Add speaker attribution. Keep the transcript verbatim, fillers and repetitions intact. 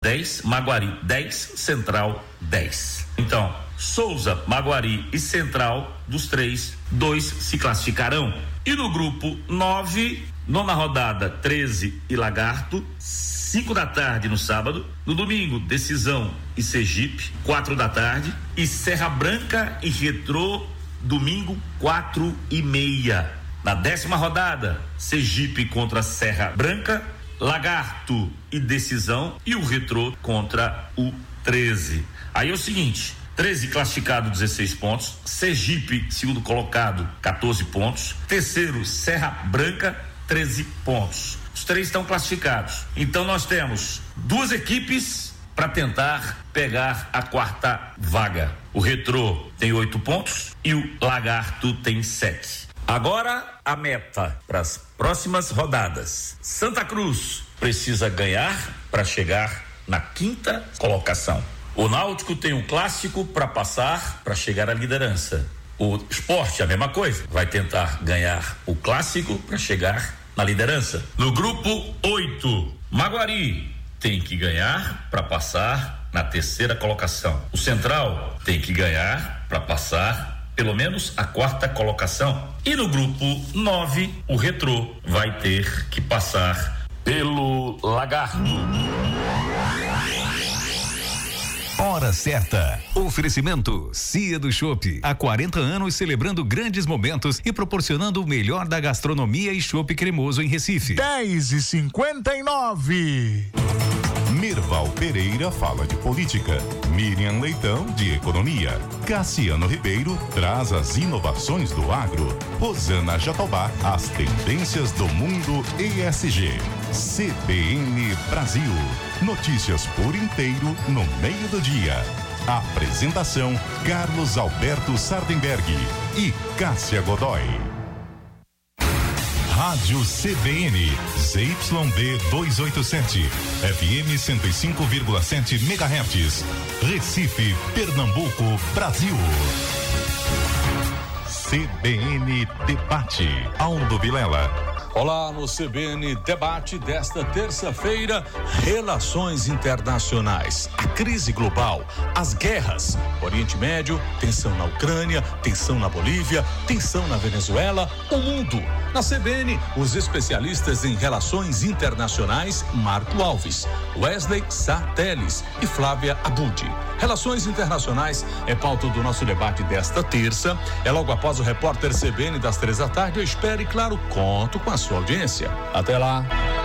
Speaker 1: dez, Maguari dez, Central dez. Então, Souza, Maguari e Central, dos três, dois se classificarão. E no grupo nove, nona rodada, treze e Lagarto, cinco da tarde no sábado. No domingo, Decisão e Sergipe, quatro da tarde. E Serra Branca e Retrô, domingo, quatro e meia. Na décima rodada, Sergipe contra Serra Branca, Lagarto e Decisão e o Retrô contra o treze. Aí é o seguinte: treze classificado, dezesseis pontos. Sergipe, segundo colocado, quatorze pontos. Terceiro, Serra Branca, treze pontos. Os três estão classificados. Então nós temos duas equipes para tentar pegar a quarta vaga. O Retrô tem oito pontos e o Lagarto tem sete. Agora a meta para as próximas rodadas. Santa Cruz precisa ganhar para chegar na quinta colocação. O Náutico tem um clássico para passar, para chegar à liderança. O Sport, a mesma coisa, vai tentar ganhar o clássico para chegar na liderança. No grupo oito, Maguari tem que ganhar para passar na terceira colocação. O Central tem que ganhar para passar pelo menos a quarta colocação. E no grupo nove, o Retrô vai ter que passar pelo Lagarto.
Speaker 2: Hora certa. Oferecimento Cia do Chopp. Há quarenta anos celebrando grandes momentos e proporcionando o melhor da gastronomia e chopp cremoso em Recife.
Speaker 3: dez e cinquenta e nove.
Speaker 4: Mirval Pereira fala de política, Miriam Leitão de economia, Cassiano Ribeiro traz as inovações do agro, Rosana Jatobá as tendências do mundo E S G. C B N Brasil, notícias por inteiro no meio do dia. Apresentação Carlos Alberto Sardenberg e Cássia Godoy. Rádio C B N, Z Y B duzentos e oitenta e sete, F M cento e cinco vírgula sete megahertz, Recife, Pernambuco, Brasil. C B N Debate, Aldo Vilela.
Speaker 5: Olá, no C B N Debate desta terça-feira, relações internacionais, a crise global, as guerras, Oriente Médio, tensão na Ucrânia, tensão na Bolívia, tensão na Venezuela, o mundo. Na C B N, os especialistas em relações internacionais, Marco Alves, Wesley Sá Teles e Flávia Abudi. Relações internacionais é pauta do nosso debate desta terça. É logo após o repórter C B N das três da tarde. Eu espero e, claro, conto com a sua audiência. Até lá.